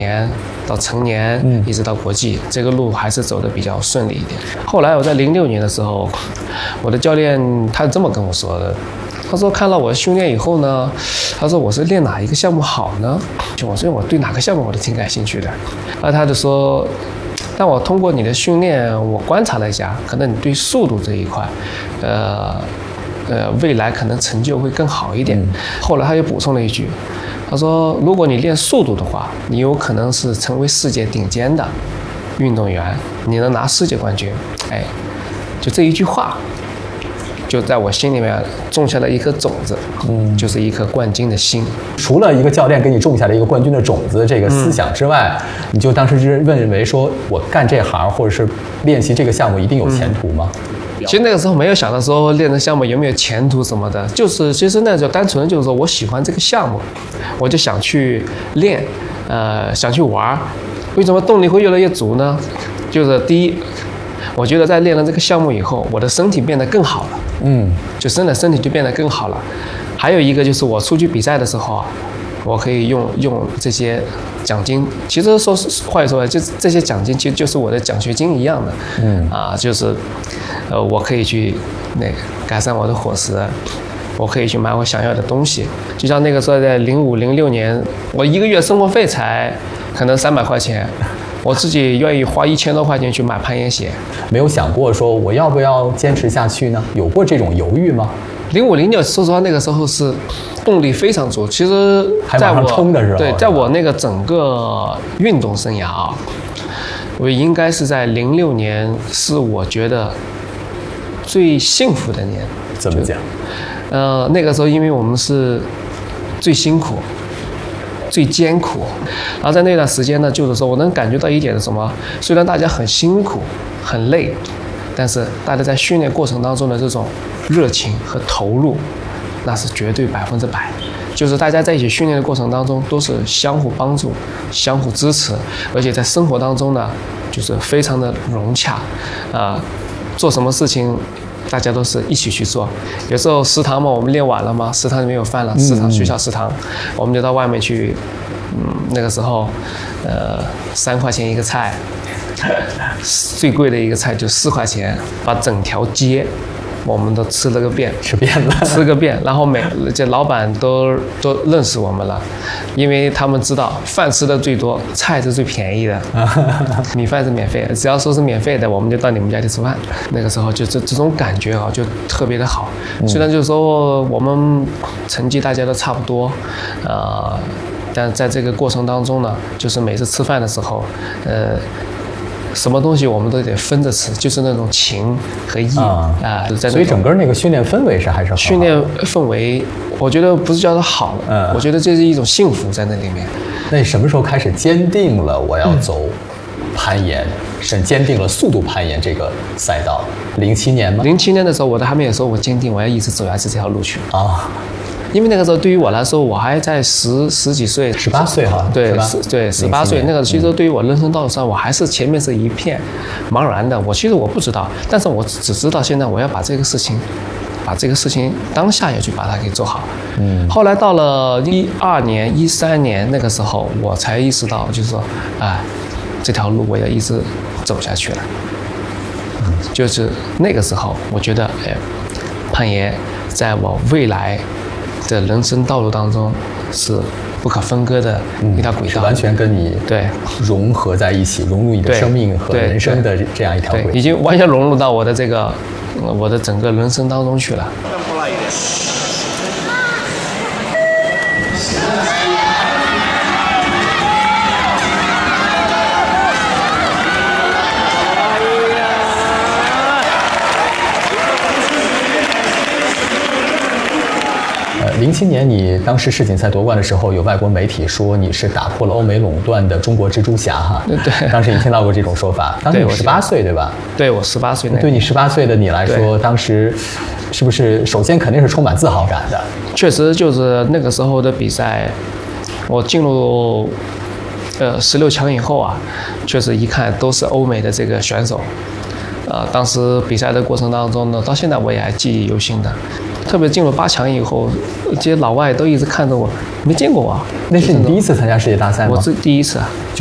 年到成年，一直到国际，这个路还是走得比较顺利一点。后来我在06年的时候，我的教练他是这么跟我说的，他说看到我训练以后呢，他说我是练哪一个项目好呢？我说我对哪个项目我都挺感兴趣的，然后他就说，但我通过你的训练，我观察了一下，可能你对速度这一块，未来可能成就会更好一点。后来他又补充了一句，他说如果你练速度的话，你有可能是成为世界顶尖的运动员，你能拿世界冠军。哎，就这一句话就在我心里面种下了一颗种子，就是一颗冠军的心。 除了一个教练给你种下了一个冠军的种子这个思想之外，你就当时认为说我干这行或者是练习这个项目一定有前途吗？ 其实那个时候没有想到说练的项目有没有前途什么的，就是其实那就单纯的就是说我喜欢这个项目，我就想去练，想去玩。为什么动力会越来越足呢？就是第一，我觉得在练了这个项目以后，我的身体变得更好了，就真的身体就变得更好了。还有一个就是我出去比赛的时候啊，我可以用这些奖金，其实说话说，就这些奖金其实就是我的奖学金一样的，就是我可以去改善我的伙食，我可以去买我想要的东西。就像那个时候在05、06年，我一个月生活费才可能300块钱，我自己愿意花1000多块钱去买攀岩鞋。 没有想过说我要不要坚持下去呢？有过这种犹豫吗 ？05、06，说实话，那个时候是动力非常足。其实在我冲的时候， 对，在我那个整个运动生涯啊，我应该是在06年是我觉得最幸福的年。 怎么讲？ 那个时候因为我们是最辛苦、最艰苦，然后在那段时间呢，就是说我能感觉到一点是什么？虽然大家很辛苦、很累，但是大家在训练过程当中的这种热情和投入，那是绝对100%。就是大家在一起训练的过程当中，都是相互帮助、相互支持，而且在生活当中呢，就是非常的融洽，做什么事情大家都是一起去做。有时候食堂嘛，我们练晚了嘛，食堂里面有饭了，学校食堂，我们就到外面去，那个时候，3块钱一个菜。最贵的一个菜就4块钱，把整条街我们都吃了个遍， 吃遍了， 吃个遍。然后这老板都认识我们了，因为他们知道饭吃的最多，菜是最便宜的，米饭是免费的，只要说是免费的，我们就到你们家去吃饭。那个时候就这种感觉啊，就特别的好。虽然就是说我们成绩大家都差不多，但在这个过程当中呢，就是每次吃饭的时候，什么东西我们都得分着吃，就是那种情和义所以整个那个训练氛围还是好。 训练氛围，我觉得不是叫它好，我觉得这是一种幸福在那里面。 那你什么时候开始坚定了我要走攀岩，坚定了速度攀岩这个赛道？07年吗 ？07年的时候，我都还没有说我坚定我要一直走下去这条路去啊。 因为那个时候对于我来说，我还在十几岁 ，18岁哈， 对，18岁那个，其实对于我人生道路上，我还是前面是一片茫然的。其实我不知道，但是我只知道现在我要把这个事情当下要去把它给做好。后来到了12年、13年那个时候，我才意识到，就是说，这条路我要一直走下去了。就是那个时候，我觉得，攀岩在我未来的人生道路当中是不可分割的一条轨道， 是完全跟你融合在一起，融入你的生命和人生的这样一条轨道， 已经完全融入到我的整个人生当中去了。 07年你当时世锦赛夺冠的时候，有外国媒体说你是打破了欧美垄断的中国蜘蛛侠哈。 对， 当时你听到过这种说法。当时你18岁对吧？ 对，我18岁。 对你18岁的你来说，当时是不是首先肯定是充满自豪感的？ 确实，就是那个时候的比赛，我进入16强以后啊，确实一看都是欧美的这个选手。当时比赛的过程当中呢，到现在我也还记忆犹新的。特别进入8强以后，这些老外都一直看着我， 没见过啊。 那是你第一次参加世界大赛吗？ 我是第一次啊。